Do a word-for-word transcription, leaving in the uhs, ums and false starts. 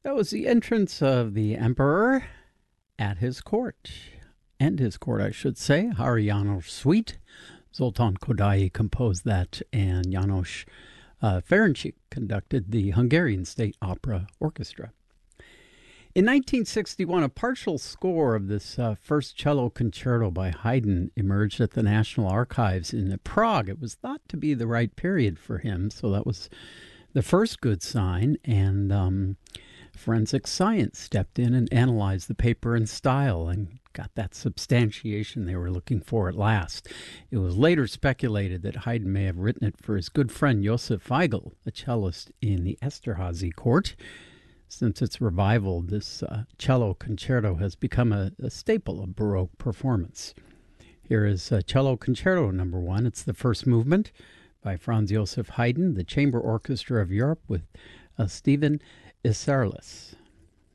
That was the entrance of the emperor at his court, and his court, I should say, Hari János Suite. Zoltán Kodály composed that, and János uh, Ferencsik conducted the Hungarian State Opera Orchestra. In nineteen sixty-one, a partial score of this uh, first cello concerto by Haydn emerged at the National Archives in Prague. It was thought to be the right period for him, so that was the first good sign, and um, forensic science stepped in and analyzed the paper and style and got that substantiation they were looking for at last. It was later speculated that Haydn may have written it for his good friend Josef Weigl, a cellist in the Esterházy court. Since its revival, this uh, cello concerto has become a, a staple of Baroque performance. Here is uh, Cello Concerto Number One. It's the first movement by Franz Joseph Haydn, the Chamber Orchestra of Europe with uh, Stephen Isserlis.